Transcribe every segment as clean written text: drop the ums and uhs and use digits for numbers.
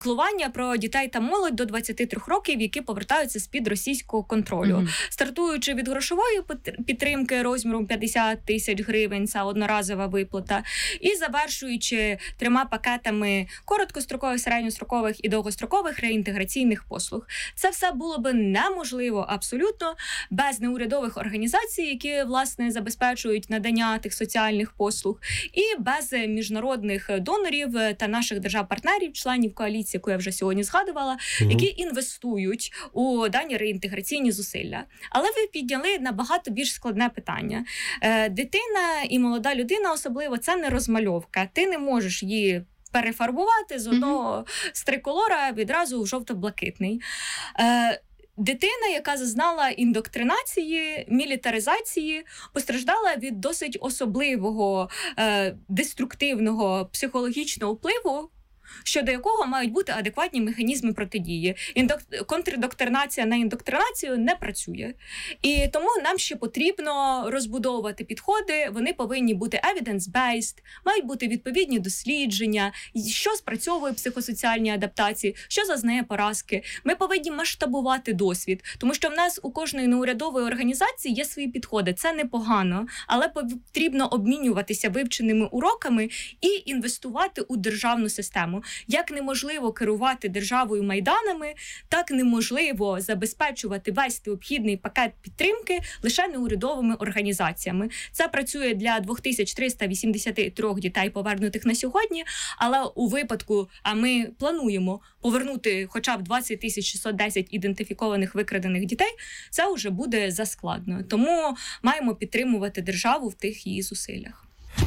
піклування про дітей та молодь до 23 років, які повертаються з-під російського контролю. Стартуючи від грошової підтримки розміром 50 тисяч гривень, це одноразова виплата, і завершуючи 3 пакетами короткострокових, середньострокових і довгострокових реінтеграційних послуг. Це все було би неможливо абсолютно без неурядових організацій, які, власне, забезпечують надання тих соціальних послуг, і без міжнародних донорів та наших держав-партнерів, членів коаліції, яку я вже сьогодні згадувала, які інвестують у дані реінтеграційні зусилля. Але ви підняли набагато більш складне питання. Дитина і молода людина особливо – це не розмальовка. Ти не можеш її перефарбувати з одного з триколора відразу в жовто-блакитний. Дитина, яка зазнала індоктринації, мілітаризації, постраждала від досить особливого, деструктивного психологічного впливу, щодо якого мають бути адекватні механізми протидії. Контрдоктринація на індоктринацію не працює. І тому нам ще потрібно розбудовувати підходи, вони повинні бути evidence-based, мають бути відповідні дослідження, що спрацьовує психосоціальні адаптації, що зазнає поразки. Ми повинні масштабувати досвід, тому що в нас у кожної неурядової організації є свої підходи. Це непогано, але потрібно обмінюватися вивченими уроками і інвестувати у державну систему. Як неможливо керувати державою майданами, так неможливо забезпечувати весь необхідний пакет підтримки лише неурядовими організаціями. Це працює для 2383 дітей, повернутих на сьогодні, але у випадку, а ми плануємо повернути хоча б 20 610 ідентифікованих викрадених дітей, це вже буде заскладно. Тому маємо підтримувати державу в тих її зусиллях.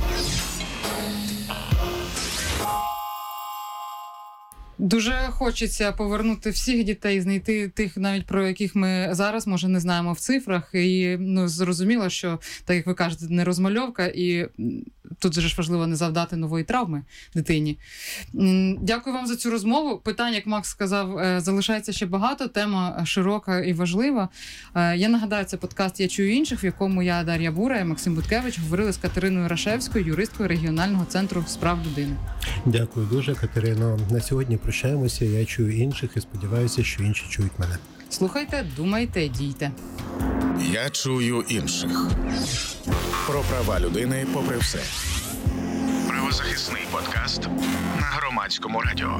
Дуже хочеться повернути всіх дітей, знайти тих, навіть про яких ми зараз, може, не знаємо в цифрах. І зрозуміло, що, так як ви кажете, не розмальовка, і тут же ж важливо не завдати нової травми дитині. Дякую вам за цю розмову. Питань, як Макс сказав, залишається ще багато. Тема широка і важлива. Я нагадаю, це подкаст «Я чую інших», в якому я, Дар'я Бура і Максим Буткевич говорили з Катериною Рашевською, юристкою регіонального центру з прав людини. Дякую дуже, Катерино. На сьогодні прощаємося. Я чую інших і сподіваюся, що інші чують мене. Слухайте, думайте, дійте. Я чую інших. Про права людини попри все. Правозахисний подкаст на Громадському радіо.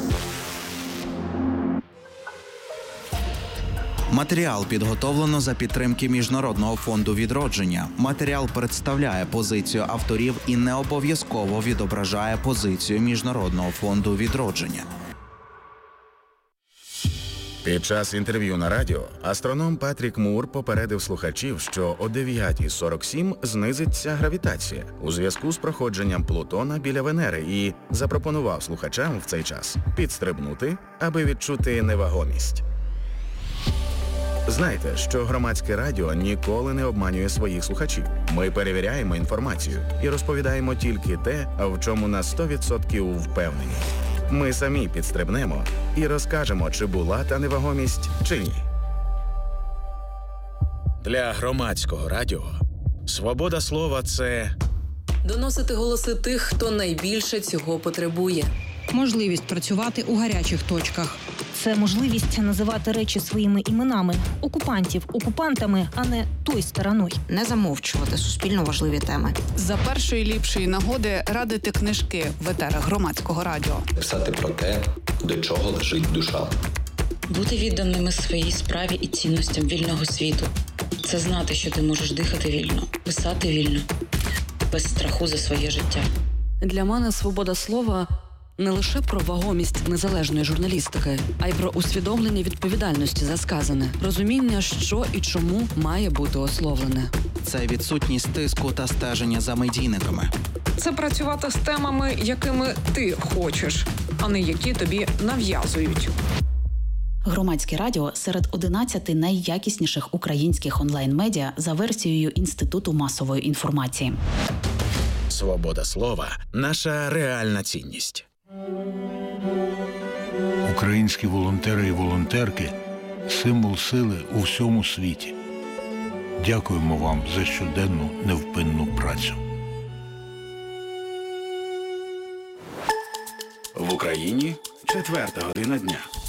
Матеріал підготовлено за підтримки Міжнародного фонду відродження. Матеріал представляє позицію авторів і не обов'язково відображає позицію Міжнародного фонду відродження. Під час інтерв'ю на радіо астроном Патрік Мур попередив слухачів, що о 9:47 знизиться гравітація у зв'язку з проходженням Плутона біля Венери і запропонував слухачам в цей час підстрибнути, аби відчути невагомість. Знайте, що Громадське радіо ніколи не обманює своїх слухачів. Ми перевіряємо інформацію і розповідаємо тільки те, в чому на 100% впевнені. Ми самі підстрибнемо і розкажемо, чи була та невагомість, чи ні. Для Громадського радіо свобода слова – це доносити голоси тих, хто найбільше цього потребує. Можливість працювати у гарячих точках. Це можливість називати речі своїми іменами. Окупантів окупантами, а не той стороною. Не замовчувати суспільно важливі теми. За першої ліпшої нагоди радити книжки в етерах Громадського радіо. Писати про те, до чого лежить душа. Бути відданими своїй справі і цінностям вільного світу. Це знати, що ти можеш дихати вільно, писати вільно, без страху за своє життя. Для мене свобода слова – не лише про вагомість незалежної журналістики, а й про усвідомлення відповідальності за сказане, розуміння, що і чому має бути ословлене. Це відсутність тиску та стеження за медійниками. Це працювати з темами, якими ти хочеш, а не які тобі нав'язують. Громадське радіо серед 11 найякісніших українських онлайн-медіа за версією Інституту масової інформації. свобода слова – наша реальна цінність. Українські волонтери і волонтерки – символ сили у всьому світі. Дякуємо вам за щоденну невпинну працю. В В Україні 4 година дня.